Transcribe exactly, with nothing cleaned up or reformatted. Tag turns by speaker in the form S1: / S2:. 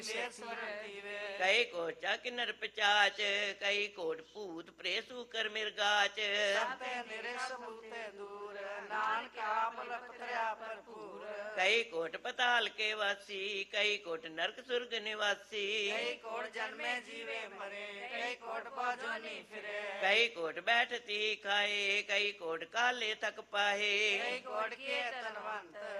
S1: ਕਈ ਕੋਟ ਚੱਕ ਨਰ ਪਚਾਚ ਕਈ ਕੋਟ ਭੂਤ ਪ੍ਰੇਸੂ ਕਰ ਮਿਰਗਾਚ ਕਈ ਕੋਟ ਪਤਾਲ ਕੇ ਵਾਸੀ ਕਈ ਕੋਟ ਨਰਕ ਸੁਰਗ ਨਿਵਾਸੀ ਕਈ ਕੋਟ ਜਨਮੇ ਜੀਵੇ ਮਰੇ ਕਈ ਕੋਟ ਬਾਜੋਨੀ ਫਿਰੇ ਕਈ ਕੋਟ ਬੈਠਤੀ ਖਾਏ ਕਈ ਕੋਟ ਕਾਲੇ ਤੱਕ ਪਾਏ ਕਈ ਕੋਟ ਕੇ ਤਨਵੰਤ